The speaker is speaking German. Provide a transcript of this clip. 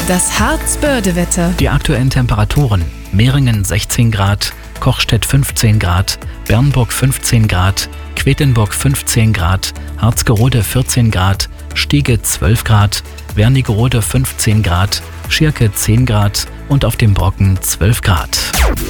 Das Harz-Börde-Wetter. Die aktuellen Temperaturen: Mehringen 16 Grad, Kochstedt 15 Grad, Bernburg 15 Grad, Quedlinburg 15 Grad, Harzgerode 14 Grad, Stiege 12 Grad, Wernigerode 15 Grad, Schirke 10 Grad und auf dem Brocken 12 Grad.